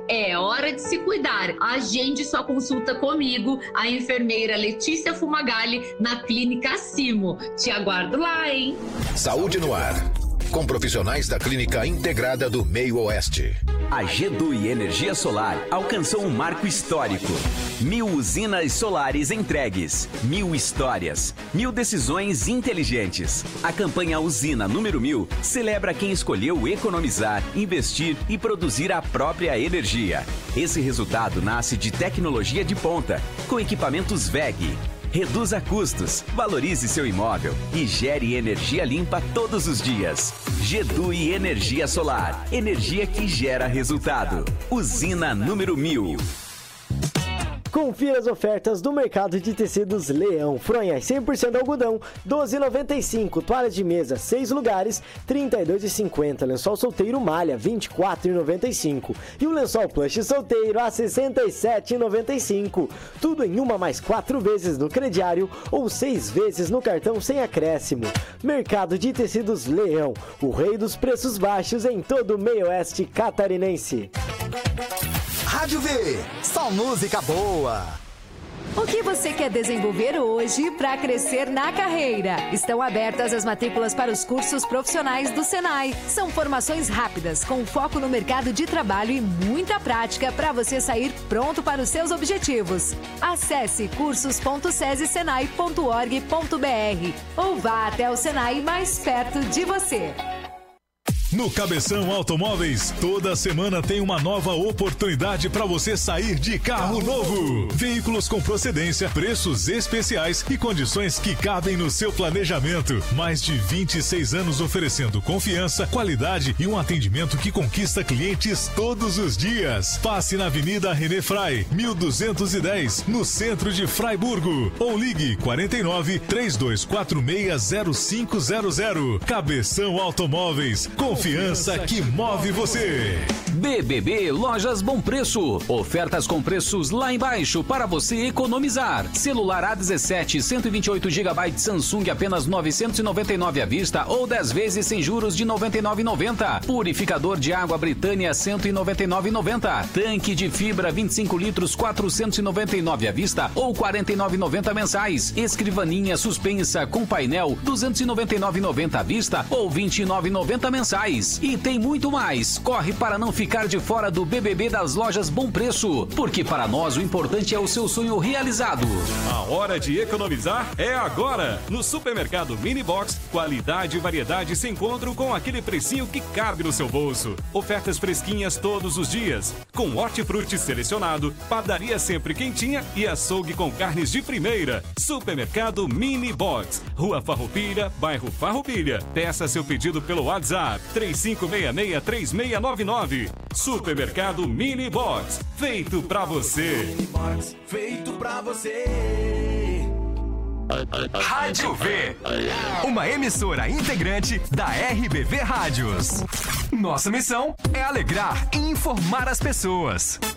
É hora de se cuidar. Agende sua consulta comigo, a enfermeira Letícia Fumagalli, na Clínica Simo. Te aguardo lá, hein? Saúde no ar, com profissionais da Clínica Integrada do Meio Oeste. A Gedui Energia Solar alcançou um marco histórico. 1000 usinas solares entregues, 1000 histórias, 1000 decisões inteligentes. A campanha Usina número 1000 celebra quem escolheu economizar, investir e produzir a própria energia. Esse resultado nasce de tecnologia de ponta, com equipamentos WEG. Reduza custos, valorize seu imóvel e gere energia limpa todos os dias. Gedui Energia Solar. Energia que gera resultado. Usina número 1000. Confira as ofertas do mercado de tecidos Leão. Fronhas 100% algodão, R$12,95. Toalhas de mesa, 6 lugares, R$32,50. Lençol solteiro malha, R$24,95. E o lençol plush solteiro a R$67,95. Tudo em 1 mais 4 vezes no crediário ou 6 vezes no cartão sem acréscimo. Mercado de tecidos Leão, o rei dos preços baixos em todo o meio oeste catarinense. Rádio V, só música boa. O que você quer desenvolver hoje para crescer na carreira? Estão abertas as matrículas para os cursos profissionais do Senai. São formações rápidas, com foco no mercado de trabalho e muita prática para você sair pronto para os seus objetivos. Acesse cursos.sesesenai.org.br ou vá até o Senai mais perto de você. No Cabeção Automóveis, toda semana tem uma nova oportunidade para você sair de carro novo. Veículos com procedência, preços especiais e condições que cabem no seu planejamento. Mais de 26 anos oferecendo confiança, qualidade e um atendimento que conquista clientes todos os dias. Passe na Avenida René Frey, 1210, no centro de Fraiburgo. Ou ligue 49 3246 0500. Cabeção Automóveis. Confiança que move você. BBB Lojas Bom Preço. Ofertas com preços lá embaixo para você economizar. Celular A17 128 GB Samsung apenas R$ 999 à vista ou 10 vezes sem juros de R$ 99,90. Purificador de água Britânia R$ 199,90. Tanque de fibra 25 litros R$ 499 à vista ou R$ 49,90 mensais. Escrivaninha suspensa com painel R$ 299,90 à vista ou R$ 29,90 mensais. E tem muito mais. Corre para não ficar de fora do BBB das Lojas Bom Preço, porque para nós o importante é o seu sonho realizado. A hora de economizar é agora. No Supermercado Mini Box, qualidade e variedade se encontram com aquele precinho que cabe no seu bolso. Ofertas fresquinhas todos os dias, com hortifruti selecionado, padaria sempre quentinha e açougue com carnes de primeira. Supermercado Mini Box, Rua Farroupilha, bairro Farroupilha. Peça seu pedido pelo WhatsApp 3566-3699. Supermercado Mini Box, feito pra você. Mini Box, feito pra você. Rádio V, uma emissora integrante da RBV Rádios. Nossa missão é alegrar e informar as pessoas.